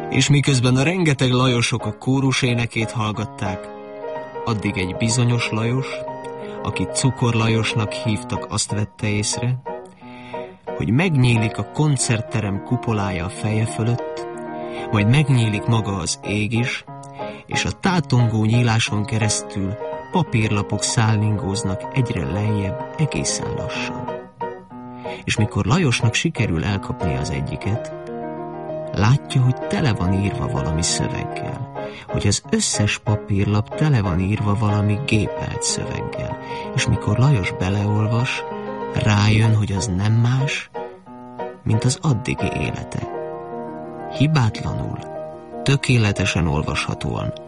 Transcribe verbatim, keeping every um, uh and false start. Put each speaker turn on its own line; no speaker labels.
És miközben a rengeteg Lajosok a kórus énekét hallgatták, addig egy bizonyos Lajos, akit Cukor Lajosnak hívtak, azt vette észre, hogy megnyílik a koncertterem kupolája a feje fölött, majd megnyílik maga az ég is, és a tátongó nyíláson keresztül papírlapok szállingóznak egyre lejjebb egészen lassan. És mikor Lajosnak sikerül elkapni az egyiket, látja, hogy tele van írva valami szöveggel, hogy az összes papírlap tele van írva valami gépelt szöveggel, és mikor Lajos beleolvas, rájön, hogy az nem más, mint az addigi élete. Hibátlanul, tökéletesen olvashatóan